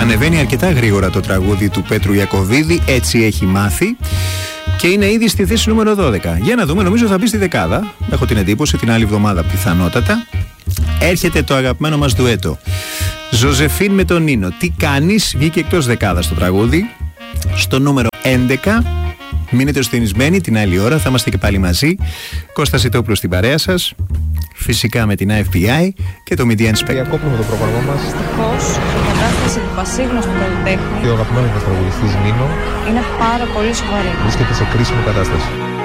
Ανεβαίνει αρκετά γρήγορα το τραγούδι του Πέτρου Ιακωβίδη, έτσι έχει μάθει. Και είναι ήδη στη θέση νούμερο 12. Για να δούμε, νομίζω θα μπει στη δεκάδα. Έχω την εντύπωση, την άλλη εβδομάδα πιθανότατα. Έρχεται το αγαπημένο μας ντουέτο. Ζωζεφίν με τον Νίνο. Τι κάνεις, βγήκε εκτός δεκάδας το τραγούδι. Στο νούμερο 11. Μείνετε στενισμένοι, την άλλη ώρα θα είμαστε και πάλι μαζί. Κώστας Ιτόπουλος στην παρέα σας. Φυσικά με την IFPI και το Media Inspector. Διακόπτουμε το πρόγραμμά μας. Δυστυχώς, η κατάσταση του πασίγνωστου καλλιτέχνη Και ο αγαπημένος μας τραγουδιστής Νίνο είναι πάρα πολύ σοβαρή. βρίσκεται σε κρίσιμη κατάσταση.